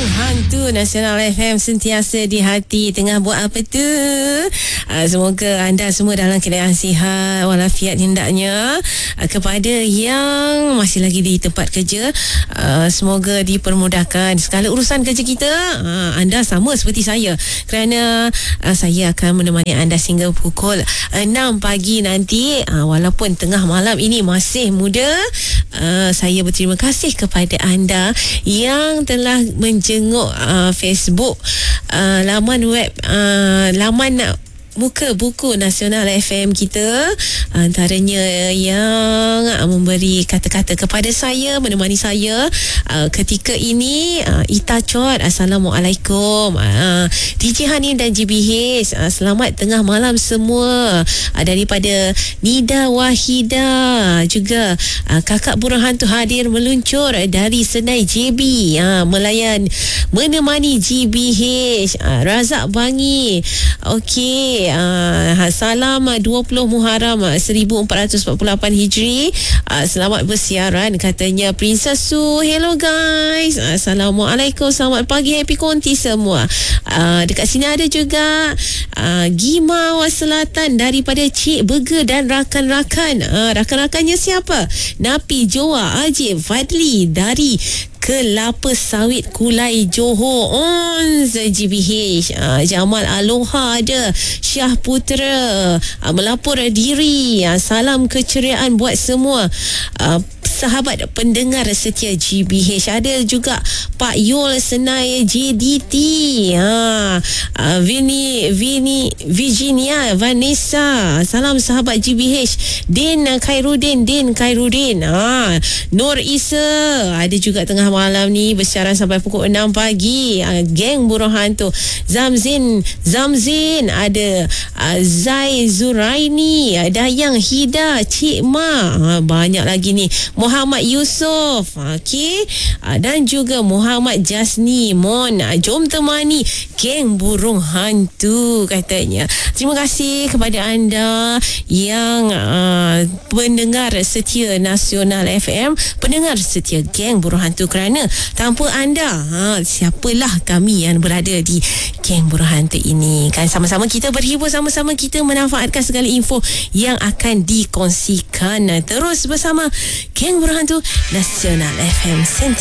Burung Hantu Nasional FM sentiasa di hati. Tengah buat apa tu? Semoga anda semua dalam keadaan sihat walafiat hendaknya. Kepada yang masih lagi di tempat kerja, semoga dipermudahkan segala urusan kerja kita. Anda sama seperti saya, kerana saya akan menemani anda sehingga pukul 6 pagi nanti. Walaupun tengah malam ini masih muda, saya berterima kasih kepada anda yang telah menjenguk Facebook, laman web, laman muka buku Nasional FM kita, antaranya yang memberi kata-kata kepada saya, menemani saya ketika ini. Ita Chot, Assalamualaikum. DJ Hanim dan GBH, selamat tengah malam semua. Daripada Nida Wahida, juga Kakak Burung Hantu hadir meluncur dari Senai JB, melayan menemani GBH. Razak Bangi, okey. Salam 20 Muharram 1448 Hijri. Selamat bersiaran, katanya Princess Su. Hello guys, Assalamualaikum, selamat pagi, happy konti semua. Dekat sini ada juga Gimawa Selatan daripada Cik Burger dan rakan-rakan. Rakan-rakannya siapa? Napi, Joa, Ajib, Fadli dari Kelapa Sawit Kulai Johor. GBH. Jamal Aloha ada. Syah Putra melapor diri. Salam keceriaan buat semua sahabat pendengar setia GBH. Ada juga Pak Yul Senai JDT, Virginia Vanessa. Salam sahabat GBH. Din Khairuddin, Nur Isa ada juga tengah malam ni bersiaran sampai pukul 6 pagi. Geng Burung Hantu. Zamzin ada. Zai Zuraini, Dayang Hida, Cik Ma, banyak lagi ni. Muhammad Yusof, okey, dan juga Muhammad Jasni Mon. Jom temani Geng Burung Hantu, katanya. Terima kasih kepada anda yang pendengar setia Nasional FM, pendengar setia Geng Burung Hantu, kerana tanpa anda, siapalah kami yang berada di Geng Burung Hantu ini. Kan sama-sama kita berhibur, sama-sama kita memanfaatkan segala info yang akan dikongsikan. Terus bersama Geng Burung Hantu Nasional FM sentiasa